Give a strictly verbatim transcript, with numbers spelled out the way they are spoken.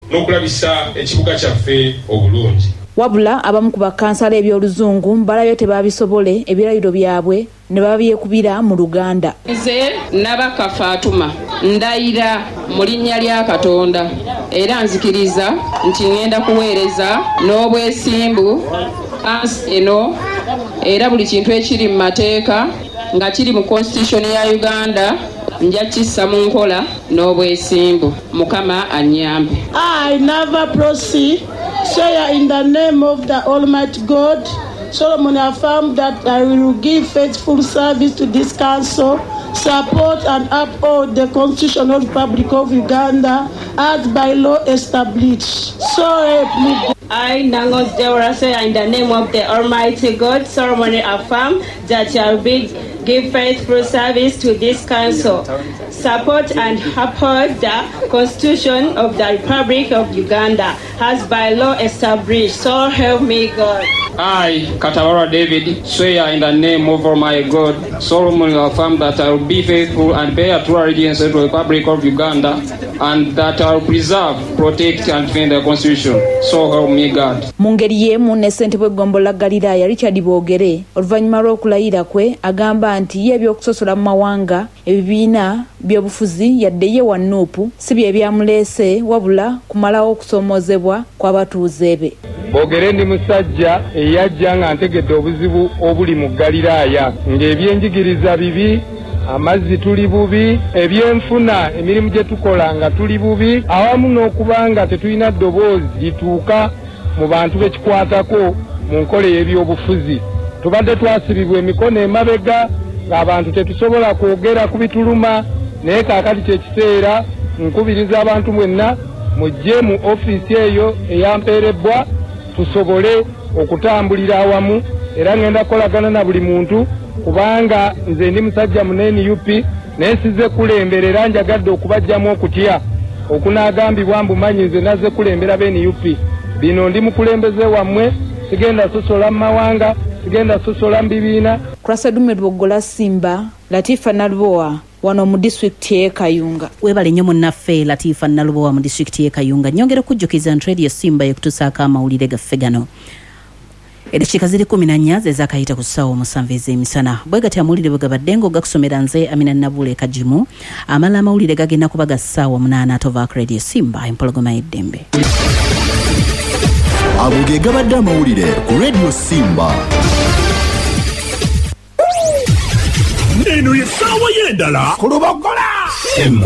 n'okulabisa ekibuga kyaffe obulungi. Wabula abamu ku bakansala eby'oluzungu balabye tebabisobole ebirayiro byabwe ne babyekubira mu Luganda. Nze Nabaka Fatuma ndayira mu linnya lya Katonda era nzikiriza nti ngenda kuweereza n'obwesimbu ansi eno era buli kintu ekiri mu mateeka nga kiri mu constitution ya Uganda nja kissa mu nkola n'obwesimbu. Mukama anyambe. I never proceed. Say in the name of the Almighty God, Solomon affirmed that I will give faithful service to this council, support and uphold the Constitutional Republic of Uganda as by law established. So help me. I, Nangos Deborah, say in the name of the Almighty God, solemnly affirm that I will be give faithful service to this council, support and uphold the Constitution of the Republic of Uganda as by law established. So help me God. I, Katawara David, swear in the name of Almighty God, solemnly affirm that I will be faithful and bear true allegiance to the Republic of Uganda, and that I will preserve, protect and defend the Constitution. So help me God. Mu ngeri y'emu ne ssentebe w'eggombolola Galilaya Richard Boogere oluvannyuma lw'okulayira kwe agamba nti ye ebyokusosola mu mawanga ebibiina by'obufuzi yadde ye wa Nuupu si bye byamuleese wabula kumalawo okusoomoozebwa kw'abatuuze be. Boogere ndi musajja eyajja nga ntegedde obuzibu obuli mu Galilaya ng'ebyenjigiriza bibi, amazzi tuli bubi, ebyenfuna emirimu gye tukola nga tuli bubi, awamu n'okubanga tetulina ddoboozi lituuka mu bantu bekikwatako mu nkola y'ebyobufuzi. Tubadde twasibibwa emikono emabega ng'abantu tetusobola kwogera ku bituluma, naye kaakati kyekiseera nkubiriza abantu mwenna mujje mu ofiisi eyo eyampeerebbwa tusobole okutambulira awamu, era ngenda kukolagana na buli muntu kubanga nze ndi musajja munene U P naye sizze kulembera era njagadde okubajjamu okutya okunaagambibwa mbumanyi nze nazze kulembera bene U P. Bino ndi mukulembeze wammwe, sigenda sosola mu mawanga, sigenda sosola mu bibiina. Krasadume Lwogola Simba, Latifa Nalubowa wano mu district ye Kayunga. Webale nnyo munnaffe Latifa Nalubowa mu district ye Kayunga. Nyongera kujjukiza nti Radio Simba yekutusaako amawulire gaffe gano. Eddakiika ziri kumi na nnya zezaakayita ku ssaawa omusanvu ez'emisana. Bwe gati amawulire bwe gabadde ng'ogakusomera nze Amina Nabule Kajimu. Amala amawulire gagenda kuba ga ssaawa munaana atovaako Radio Simba empologoma y'eddembe. Ago ge gabadde amawulire ku Radio Simba. Neno ye ssaawa y'endala ku Lubogola.